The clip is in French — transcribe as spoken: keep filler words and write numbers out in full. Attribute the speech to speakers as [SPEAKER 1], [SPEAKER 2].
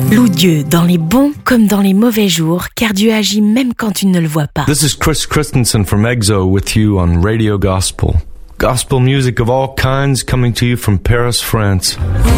[SPEAKER 1] Loue Dieu dans les bons comme dans les mauvais jours, car Dieu agit même quand tu ne le vois pas.
[SPEAKER 2] This is Chris Christensen from EXO with you on Radio Gospel. Gospel music of all kinds coming to you from Paris, France.